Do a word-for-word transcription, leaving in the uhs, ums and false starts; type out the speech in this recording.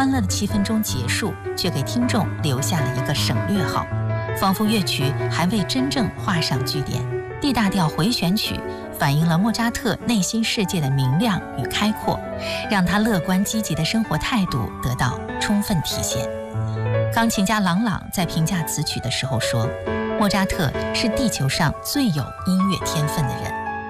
欢乐的气氛中结束，却给听众留下了一个省略号，仿佛乐曲还未真正画上句点。D大调回旋曲反映了莫扎特内心世界的明亮与开阔，让他乐观积极的生活态度得到充分体现。钢琴家郎朗在评价此曲的时候说，莫扎特是地球上最有音乐天分的人。